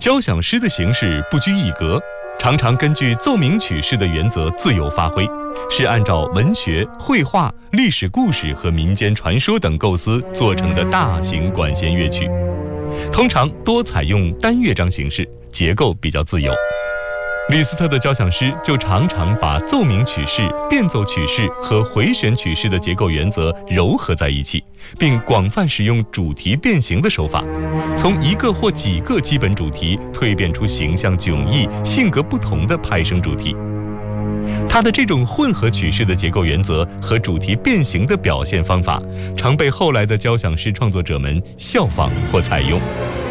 交响诗的形式不拘一格，常常根据奏鸣曲式的原则自由发挥，是按照文学、绘画、历史故事和民间传说等构思做成的大型管弦乐曲。通常多采用单乐章形式，结构比较自由。李斯特的交响诗就常常把奏鸣曲式、变奏曲式和回旋曲式的结构原则糅合在一起，并广泛使用主题变形的手法，从一个或几个基本主题蜕变出形象迥异、性格不同的派生主题。他的这种混合曲式的结构原则和主题变形的表现方法，常被后来的交响诗创作者们效仿或采用。